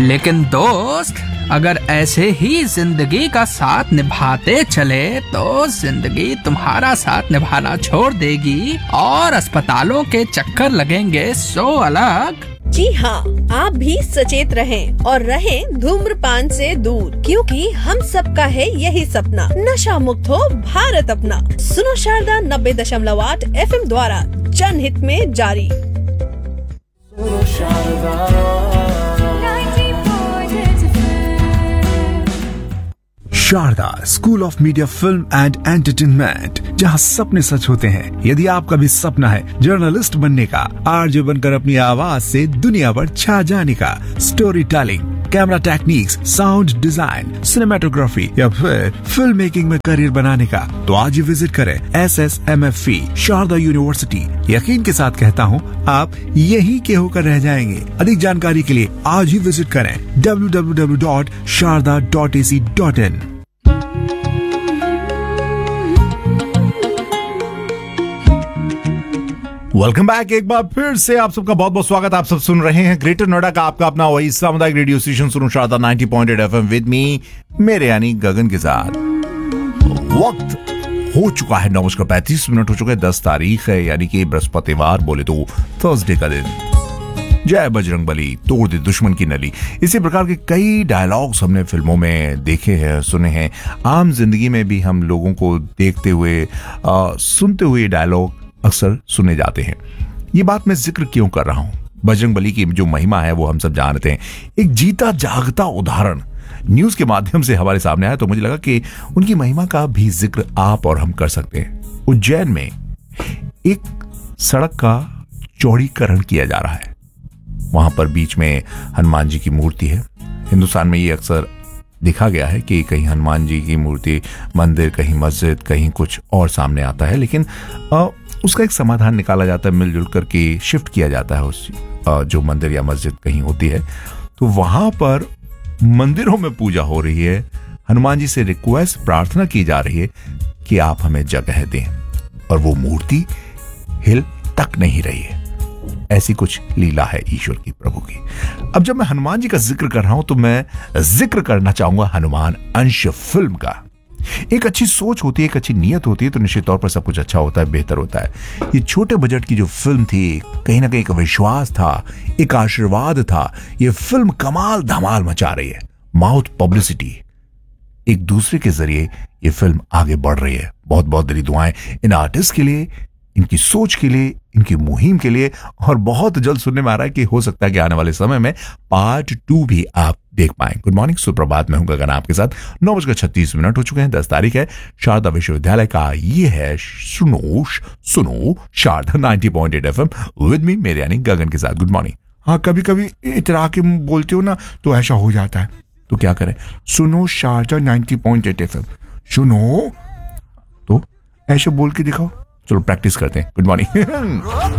लेकिन दोस्त, अगर ऐसे ही जिंदगी का साथ निभाते चले तो जिंदगी तुम्हारा साथ निभाना छोड़ देगी और अस्पतालों के चक्कर लगेंगे सो अलग। जी हाँ, आप भी सचेत रहें और रहें धूम्रपान से दूर, क्योंकि हम सबका है यही सपना, नशा मुक्त हो भारत अपना। सुनो शारदा 90.8 FM द्वारा जनहित में जारी। Sharda school of media film and entertainment, जहां सपने सच होते हैं। यदि आपका भी सपना है जर्नलिस्ट बनने का, आरजे बनकर अपनी आवाज से दुनिया पर छा जाने का, story telling, camera techniques, sound design, cinematography या फिर फिल्म मेकिंग में करियर बनाने का, तो आज ही विजिट करें SSMFE शारदा यूनिवर्सिटी। यकीन के साथ कहता हूँ, आप यहीं के होकर रह जाएंगे। अधिक जानकारी के लिए आज ही विजिट करें www.sharda.ac.in। Welcome back. एक बार फिर से आप सबका बहुत बहुत स्वागत। आप सब सुन रहे हैं ग्रेटर नोएडा का आपका अपना वही सामुदायिक रेडियो स्टेशन सुनो शारदा 90.8 FM विद मी, मेरे यानी गगन के साथ। वक्त हो चुका है 9:35 हो चुका है। 10 तारीख है, यानी कि बृहस्पतिवार, बोले तो थर्सडे का दिन। जय बजरंगबली, तोड़ दे दुश्मन की नली। इसी प्रकार के कई डायलॉग्स हमने फिल्मों में देखे हैं, सुने हैं। आम जिंदगी में भी हम लोगों को देखते हुए सुनते हुए डायलॉग अक्सर सुने जाते हैं। ये बात मैं जिक्र क्यों कर रहा हूं? बजरंगबली की जो महिमा है वो हम सब जानते हैं। एक जीता जागता उदाहरण न्यूज के माध्यम से हमारे सामने आया, तो मुझे लगा कि उनकी महिमा का भी जिक्र आप और हम कर सकते हैं। उज्जैन में एक सड़क का चौड़ीकरण किया जा रहा है। वहां पर बीच में हनुमान जी की मूर्ति है। हिंदुस्तान में ये अक्सर देखा गया है कि कहीं हनुमान जी की मूर्ति मंदिर, कहीं मस्जिद, कहीं कुछ और सामने आता है, लेकिन उसका एक समाधान निकाला जाता है। मिलजुल करके शिफ्ट किया जाता है उस जो मंदिर या मस्जिद कहीं होती है, तो वहां पर मंदिरों में पूजा हो रही है। हनुमान जी से रिक्वेस्ट, प्रार्थना की जा रही है कि आप हमें जगह दें, और वो मूर्ति हिल तक नहीं रही है। ऐसी कुछ लीला है ईश्वर की, प्रभु की। अब जब मैं हनुमान जी का जिक्र कर रहा हूं, तो मैं जिक्र करना चाहूंगा हनुमान अंश फिल्म का। एक अच्छी सोच होती है, एक अच्छी नीयत होती है, तो निश्चित तौर पर सब कुछ अच्छा होता है, बेहतर होता है। ये छोटे बजट की जो फिल्म थी, कहीं ना कहीं एक विश्वास था, एक आशीर्वाद था। ये फिल्म कमाल धमाल मचा रही है। माउथ पब्लिसिटी, एक दूसरे के जरिए ये फिल्म आगे बढ़ रही है। बहुत बहुत दिली दुआएं इन आर्टिस्ट के लिए, इनकी सोच के लिए, इनकी मुहिम के लिए। और बहुत जल्द सुनने में आ रहा है कि हो सकता है कि आने वाले समय में पार्ट 2 भी आप देख पाएं। गुड मॉर्निंग, सुप्रभात, मैं हूं गगन आपके साथ। 9:36 हो चुके हैं। 10 तारीख है, शारदा विश्वविद्यालय का ये है सुनो शारदा 90.8 FM विद मी, मेरे यानी गगन के साथ। Good morning. हाँ, कभी कभी इतरा के बोलते हो ना तो ऐसा हो जाता है, तो क्या करें? सुनो शारदा 90.8 FM, सुनो तो ऐसे बोल के दिखाओ। चलो प्रैक्टिस करते हैं। Good morning.